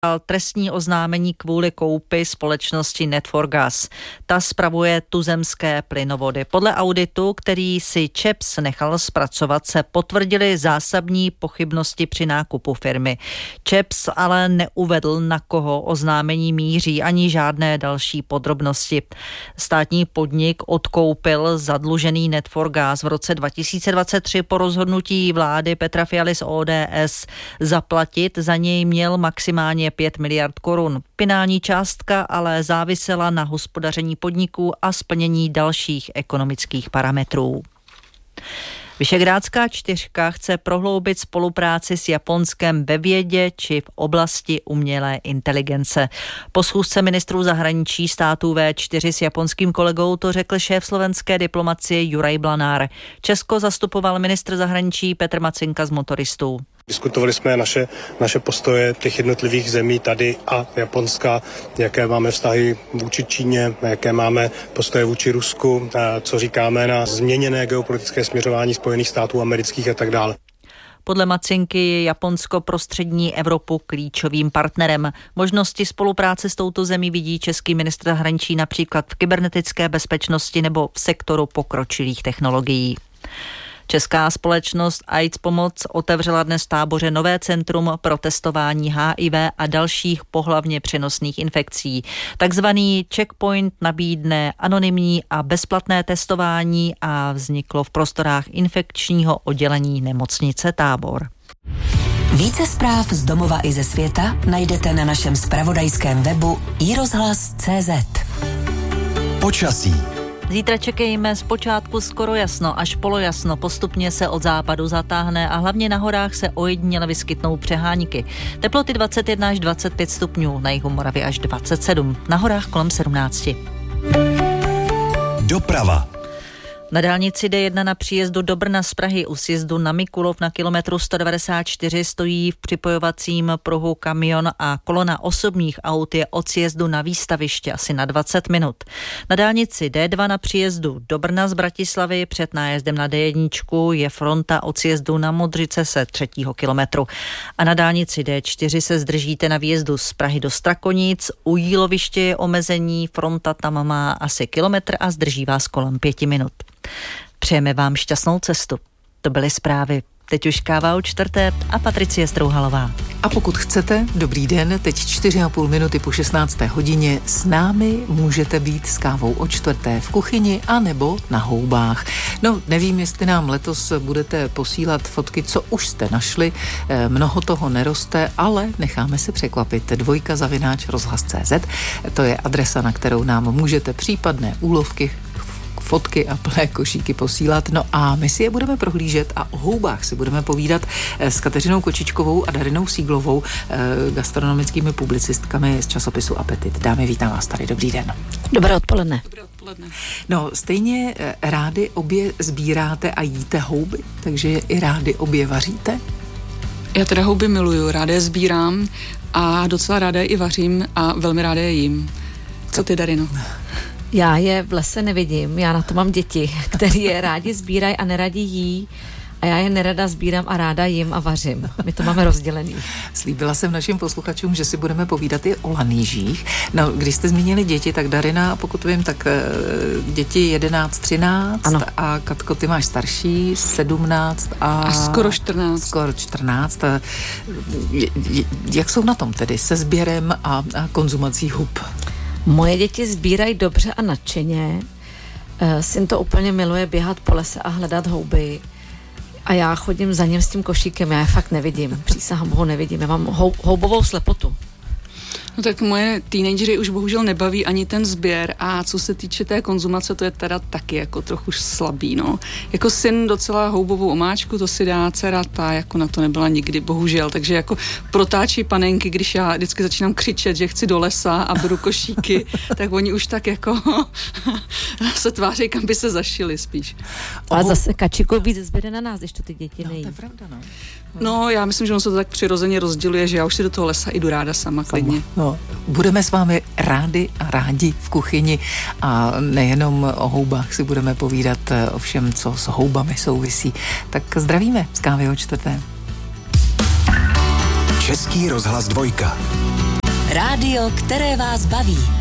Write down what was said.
trestní oznámení kvůli koupi společnosti Net4Gas. Ta spravuje tuzemské plynovody. Podle auditu, který si ČEPS nechal zpracovat, se potvrdily zásadní pochybnosti při nákupu firmy. ČEPS ale neuvedl, na koho oznámení míří, ani žádné další podrobnosti. Státní podnik odkoupil zadlužený Net4Gas v roce 2023 po rozhodnutí vlády Petra Fialy z ODS. Zaplatit za něj měl maximálně 5 miliard korun. Finální částka ale závisela na hospodaření podniků a splnění dalších ekonomických parametrů. Visegrádská čtyřka chce prohloubit spolupráci s Japonskem ve vědě či v oblasti umělé inteligence. Po schůzce ministrů zahraničí států V4 s japonským kolegou to řekl šéf slovenské diplomacie Juraj Blanár. Česko zastupoval ministr zahraničí Petr Macinka z Motoristů. Diskutovali jsme naše postoje těch jednotlivých zemí tady a Japonska, jaké máme vztahy vůči Číně, jaké máme postoje vůči Rusku, co říkáme na změněné geopolitické směřování Spojených států amerických a tak dále. Podle Macinky je Japonsko pro střední Evropu klíčovým partnerem. Možnosti spolupráce s touto zemí vidí český ministr zahraničí například v kybernetické bezpečnosti nebo v sektoru pokročilých technologií. Česká společnost AIDS Pomoc otevřela dnes v Táboře nové centrum pro testování HIV a dalších pohlavně přenosných infekcí. Takzvaný checkpoint nabídne anonymní a bezplatné testování a vzniklo v prostorách infekčního oddělení nemocnice Tábor. Více zpráv z domova i ze světa najdete na našem zpravodajském webu iRozhlas.cz. Počasí. Zítra čekejme zpočátku skoro jasno až polojasno, postupně se od západu zatáhne a hlavně na horách se ojediněle vyskytnou přehánky. Teploty 21 až 25 stupňů, na jihu Moravy až 27, na horách kolem 17. Doprava. Na dálnici D1 na příjezdu do Brna z Prahy u sjezdu na Mikulov na kilometru 194 stojí v připojovacím pruhu kamion a kolona osobních aut je od sjezdu na výstaviště asi na 20 minut. Na dálnici D2 na příjezdu do Brna z Bratislavy před nájezdem na D1 je fronta od sjezdu na Modřice se 3. kilometru. A na dálnici D4 se zdržíte na výjezdu z Prahy do Strakonic. U Jíloviště je omezení, fronta tam má asi kilometr a zdrží vás kolem 5 minut. Přejeme vám šťastnou cestu. To byly zprávy. Teď už káva o 4. a Patricie Strouhalová. A pokud chcete, dobrý den, teď 4,5 minuty po 16. hodině s námi můžete být s kávou o 4. v kuchyni a nebo na houbách. No, nevím, jestli nám letos budete posílat fotky, co už jste našli. Mnoho toho neroste, ale necháme se překvapit. 2@rozhlas.cz, to je adresa, na kterou nám můžete případné úlovky, fotky a plné košíky posílat. No a my si je budeme prohlížet a o houbách si budeme povídat s Kateřinou Kočičkovou a Darinou Síglovou, gastronomickými publicistkami z časopisu Apetit. Dámy, vítám vás tady. Dobrý den. Dobré odpoledne. Dobré odpoledne. No, stejně rády obě sbíráte a jíte houby, takže je i rády obě vaříte? Já teda houby miluju, ráda je sbírám a docela ráda je i vařím a velmi ráda je jím. Co ty, Darino? Já je v lese nevidím, já na to mám děti, které je rádi sbírají a neradi jí a já je nerada sbírám a ráda jim a vařím. My to máme rozdělený. Slíbila jsem našim posluchačům, že si budeme povídat i o lanýžích. No, když jste zmínili děti, tak Darina, pokud vím, tak děti 11, 13 ano. A Katko, ty máš starší, 17 a skoro 14. Skoro 14. Jak jsou na tom tedy se sběrem a konzumací hub? Moje děti sbírají dobře a nadšeně. Syn to úplně miluje běhat po lese a hledat houby. A já chodím za ním s tím košíkem, já je fakt nevidím. Přísahám, ho nevidím. Já mám houbovou slepotu. No tak moje teenagery už bohužel nebaví ani ten sběr a co se týče té konzumace, to je teda taky jako trochu slabý, no. Jako syn docela houbovou omáčku, to si dá, dcera, ta jako na to nebyla nikdy, bohužel, takže jako protáčí panenky, když já vždycky začínám křičet, že chci do lesa a beru košíky, tak oni už tak jako se tváří, kam by se zašili spíš. Ale zase kačiku víc zběde na nás, když to ty děti nejí. To je pravda, no. No, já myslím, že on se to tak přirozeně rozděluje, že já už si do toho lesa jdu ráda sama klidně. No, budeme s vámi rádi a rádi v kuchyni a nejenom o houbách si budeme povídat o všem, co s houbami souvisí. Tak zdravíme z kávy o 4. Český rozhlas 2. Rádio, které vás baví.